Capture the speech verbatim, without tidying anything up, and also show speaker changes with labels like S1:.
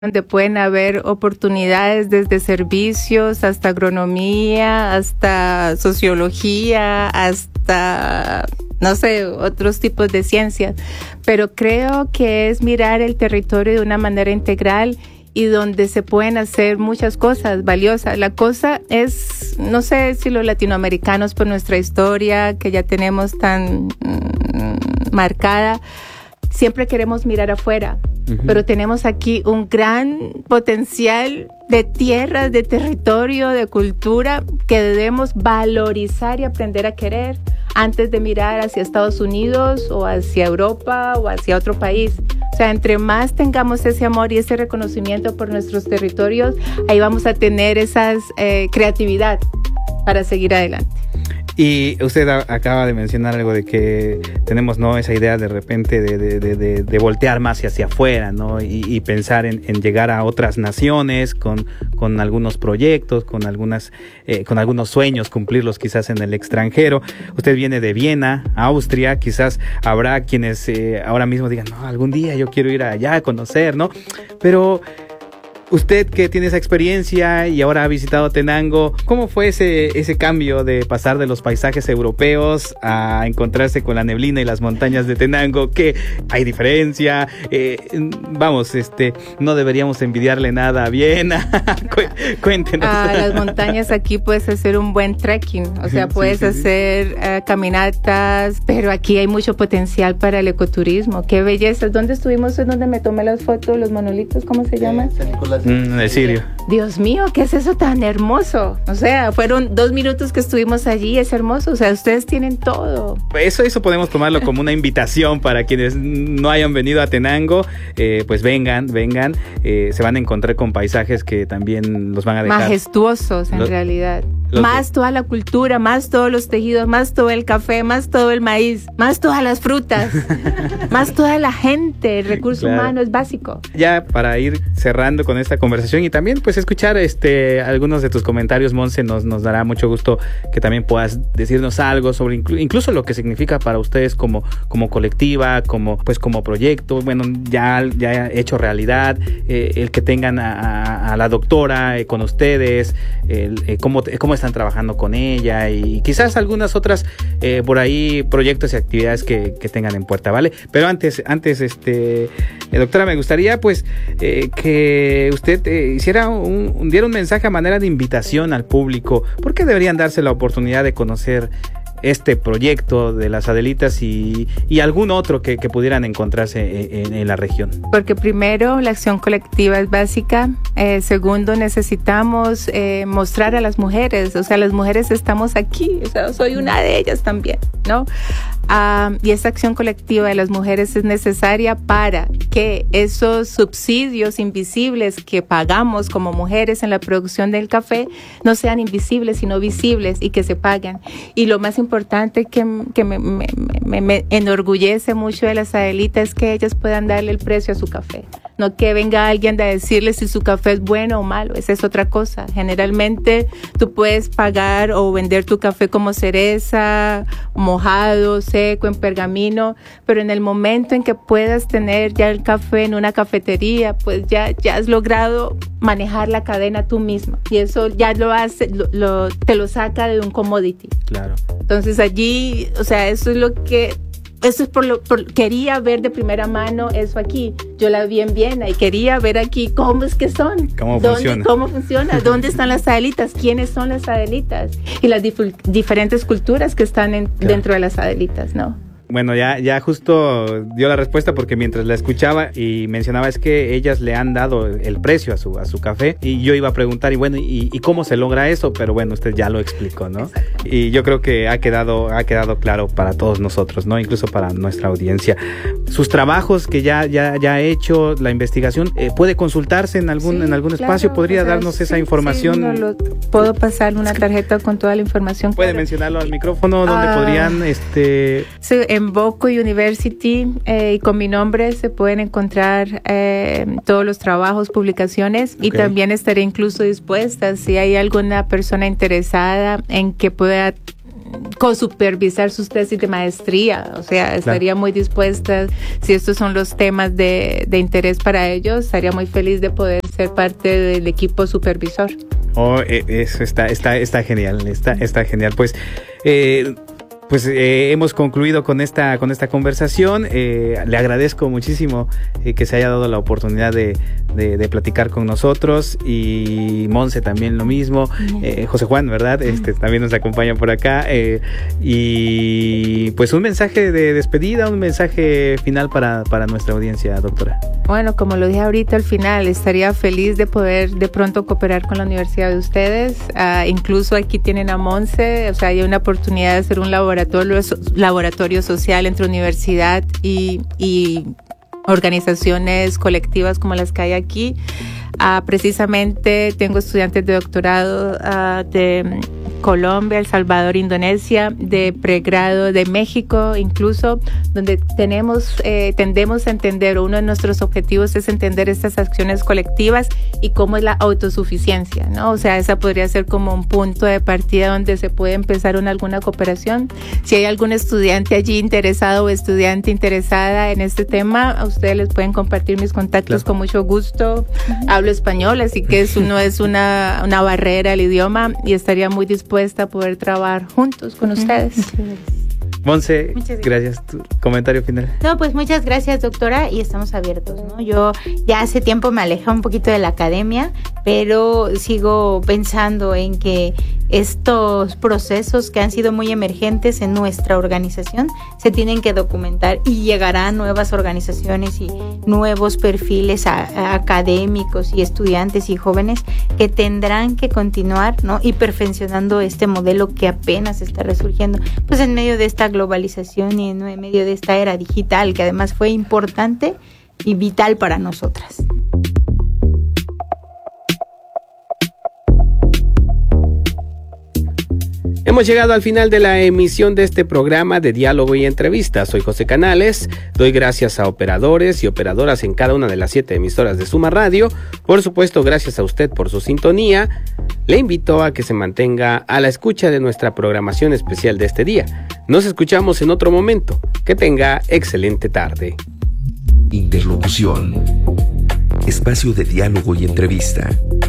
S1: donde pueden haber oportunidades desde servicios hasta agronomía, hasta sociología, hasta, no sé, otros tipos de ciencias. Pero creo que es mirar el territorio de una manera integral y donde se pueden hacer muchas cosas valiosas. La cosa es, no sé si los latinoamericanos por nuestra historia, que ya tenemos tan mmm, marcada, siempre queremos mirar afuera, uh-huh. pero tenemos aquí un gran potencial de tierras, de territorio, de cultura que debemos valorizar y aprender a querer antes de mirar hacia Estados Unidos o hacia Europa o hacia otro país. O sea, entre más tengamos ese amor y ese reconocimiento por nuestros territorios, ahí vamos a tener esa eh, creatividad para seguir adelante.
S2: Y usted a, acaba de mencionar algo de que tenemos, ¿no?, esa idea de repente de, de, de, de, de voltear más hacia afuera, ¿no? Y, y pensar en, en llegar a otras naciones con, con algunos proyectos, con algunas, eh, con algunos sueños, cumplirlos quizás en el extranjero. Usted viene de Viena, Austria, quizás habrá quienes eh, ahora mismo digan, no, algún día yo quiero ir allá a conocer, ¿no? Pero usted que tiene esa experiencia y ahora ha visitado Tenango, ¿cómo fue ese, ese cambio de pasar de los paisajes europeos a encontrarse con la neblina y las montañas de Tenango? ¿Qué hay diferencia? Eh, vamos, este, no deberíamos envidiarle nada a Viena. Cuéntenos.
S1: Ah, las montañas aquí puedes hacer un buen trekking, o sea, puedes sí, sí, sí. hacer uh, caminatas, pero aquí hay mucho potencial para el ecoturismo. Qué belleza. ¿Dónde estuvimos? ¿Es donde me tomé las fotos, los monolitos? ¿Cómo se llama?
S3: San Nicolás.
S2: Mm, de Sirio.
S1: Dios mío, ¿qué es eso tan hermoso? O sea, fueron dos minutos que estuvimos allí, es hermoso. O sea, ustedes tienen todo.
S2: Eso, eso podemos tomarlo como una invitación para quienes no hayan venido a Tenango, eh, pues vengan, vengan, eh, se van a encontrar con paisajes que también los van a dejar
S1: majestuosos en los, realidad. Los más de... toda la cultura, más todos los tejidos, más todo el café, más todo el maíz, más todas las frutas, más toda la gente, el recurso claro. humano es básico.
S2: Ya para ir cerrando con esta conversación y también pues escuchar este algunos de tus comentarios, Monse, nos, nos dará mucho gusto que también puedas decirnos algo sobre inclu- incluso lo que significa para ustedes como, como colectiva, como pues como proyecto, bueno, ya, ya hecho realidad, eh, el que tengan a, a, a la doctora eh, con ustedes, el, eh, cómo, cómo están trabajando con ella y quizás algunas otras eh, por ahí proyectos y actividades que, que tengan en puerta, ¿vale? Pero antes, antes este eh, doctora, me gustaría pues eh, que usted eh, hiciera un, un, diera un mensaje a manera de invitación al público. ¿Por qué deberían darse la oportunidad de conocer este proyecto de las Adelitas y, y algún otro que, que pudieran encontrarse en, en la región?
S1: Porque primero, la acción colectiva es básica. Eh, segundo, necesitamos eh, mostrar a las mujeres. O sea, las mujeres estamos aquí. O sea, soy una de ellas también, ¿no? Um, y esa acción colectiva de las mujeres es necesaria para que esos subsidios invisibles que pagamos como mujeres en la producción del café no sean invisibles, sino visibles y que se paguen. Y lo más importante que, que me, me, me, me enorgullece mucho de las Adelitas es que ellas puedan darle el precio a su café. No que venga alguien a decirle si su café es bueno o malo, esa es otra cosa. Generalmente tú puedes pagar o vender tu café como cereza, mojado, seco, en pergamino, pero en el momento en que puedas tener ya el café en una cafetería, pues ya, ya has logrado manejar la cadena tú misma y eso ya lo hace, lo, lo, te lo saca de un commodity.
S2: Claro.
S1: Entonces allí, o sea, eso es lo que... Eso es por lo por, quería ver de primera mano eso aquí. Yo la vi en Viena y quería ver aquí cómo es que son.
S2: ¿Cómo
S1: ¿Dónde,
S2: funciona?
S1: ¿Cómo funciona? ¿Dónde están las Adelitas? ¿Quiénes son las Adelitas? Y las dif- diferentes culturas que están en, claro. dentro de las Adelitas, ¿no?
S2: Bueno, ya, ya justo dio la respuesta porque mientras la escuchaba y mencionaba es que ellas le han dado el precio a su, a su café y yo iba a preguntar y bueno, ¿y, y cómo se logra eso? Pero bueno, usted ya lo explicó, ¿no? Exacto. Y yo creo que ha quedado, ha quedado claro para todos nosotros, ¿no? Incluso para nuestra audiencia. Sus trabajos que ya, ya, ya ha hecho, la investigación, eh, ¿puede consultarse en algún, sí, en algún claro, espacio? ¿Podría o sea, darnos sí, esa información?
S1: Sí, no, lo, puedo pasar una tarjeta con toda la información.
S2: ¿Puede mencionarlo al micrófono? ¿Dónde uh, podrían, este...?
S1: Sí, en Boco University eh, y con mi nombre se pueden encontrar eh, todos los trabajos, publicaciones okay. y también estaré incluso dispuesta si hay alguna persona interesada en que pueda co-supervisar sus tesis de maestría. O sea, estaría claro. muy dispuesta, si estos son los temas de, de interés para ellos, estaría muy feliz de poder ser parte del equipo supervisor.
S2: Oh, eso está, está, está genial, está, está genial. Pues, eh, Pues eh, hemos concluido con esta con esta conversación. Eh, le agradezco muchísimo eh, que se haya dado la oportunidad de, de, de platicar con nosotros, y Monse también lo mismo. Eh, José Juan, ¿verdad? Este también nos acompaña por acá. Eh, y pues un mensaje de despedida, un mensaje final para, para nuestra audiencia, doctora.
S1: Bueno, como lo dije ahorita al final, estaría feliz de poder de pronto cooperar con la universidad de ustedes. Uh, incluso aquí tienen a Monse, o sea, hay una oportunidad de hacer un laboratorio laboratorio social entre universidad y, y organizaciones colectivas como las que hay aquí. Uh, precisamente tengo estudiantes de doctorado uh, de Colombia, El Salvador, Indonesia, de pregrado de México incluso, donde tenemos, eh, tendemos a entender, uno de nuestros objetivos es entender estas acciones colectivas y cómo es la autosuficiencia, ¿no? O sea, esa podría ser como un punto de partida donde se puede empezar una, alguna cooperación. Si hay algún estudiante allí interesado o estudiante interesada en este tema, a ustedes les pueden compartir mis contactos, claro. con mucho gusto. Hablo español, así que eso no es una, una barrera el idioma, y estaría muy dispuesta a poder trabajar juntos con ustedes.
S2: Monse, gracias. gracias. Tu comentario final.
S3: No, pues muchas gracias, doctora, y estamos abiertos, ¿no? Yo ya hace tiempo me alejé un poquito de la academia, pero sigo pensando en que estos procesos que han sido muy emergentes en nuestra organización se tienen que documentar, y llegarán nuevas organizaciones y nuevos perfiles a, a académicos y estudiantes y jóvenes que tendrán que continuar, ¿no? Y perfeccionando este modelo que apenas está resurgiendo, pues en medio de esta globalización y en medio de esta era digital, que además fue importante y vital para nosotras.
S4: Hemos llegado al final de la emisión de este programa de Diálogo y Entrevistas. Soy José Canales. Doy gracias a operadores y operadoras en cada una de las siete emisoras de Suma Radio. Por supuesto, gracias a usted por su sintonía. Le invito a que se mantenga a la escucha de nuestra programación especial de este día. Nos escuchamos en otro momento. Que tenga excelente tarde.
S5: Interlocución. Espacio de diálogo y entrevista.